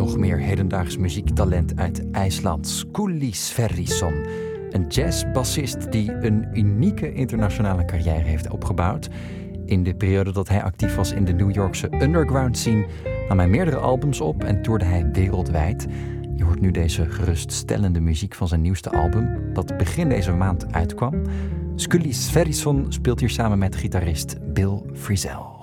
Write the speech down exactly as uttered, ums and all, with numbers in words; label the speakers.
Speaker 1: nog meer hedendaags muziektalent uit IJsland. Skúli Sverrisson, een jazzbassist die een unieke internationale carrière heeft opgebouwd. In de periode dat hij actief was in de New Yorkse underground scene nam hij meerdere albums op en toerde hij wereldwijd. Je hoort nu deze geruststellende muziek van zijn nieuwste album, dat begin deze maand uitkwam. Skúli Sverrisson speelt hier samen met gitarist Bill Frisell.